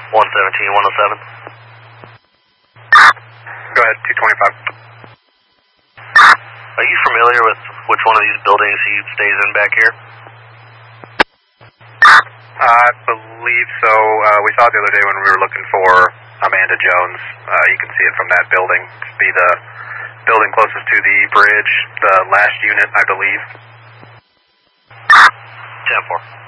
117, 107. Go ahead, 225. Are you familiar with which one of these buildings he stays in back here? I believe so. We saw it the other day when we were looking for Amanda Jones. You can see it from that building. It'd be the building closest to the bridge, the last unit, I believe. 10-4.